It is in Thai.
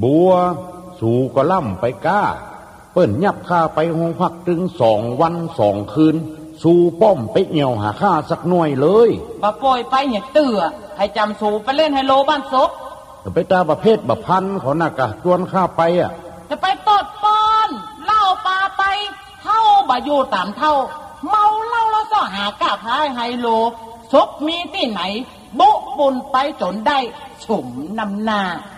บัวสู่ก็ล่ำไปก้าเปิ้นยับข้าไปห้องพักถึง2 วัน2 คืนสู่ป้อมไปเหี่ยวหาข้าสักหน่วยเลยบ่ปล่อยไปเนี่ยเตื้อให้จำสู่ไปเล่นไฮโลบ้านซบไปตาประเภทบะพันเขาน่ะกะชวนข้าไปอ่ะจะไปตดปอนเล่าปลาไปเท่าบ่อยู่ตามเท่าเมาเหล้าแล้วก็หากะพายไฮโลซบมีที่ไหนบุปุ่นไปจนได้สุ่มนำหน้า